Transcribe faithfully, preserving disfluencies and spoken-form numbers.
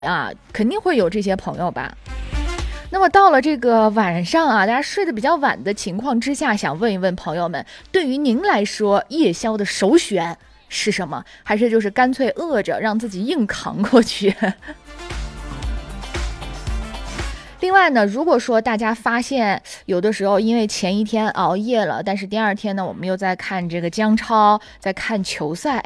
啊，肯定会有这些朋友吧。那么到了这个晚上啊，大家睡得比较晚的情况之下，想问一问朋友们，对于您来说，夜宵的首选是什么？还是就是干脆饿着让自己硬扛过去？另外呢，如果说大家发现有的时候因为前一天熬夜了，但是第二天呢，我们又在看这个姜超，在看球赛。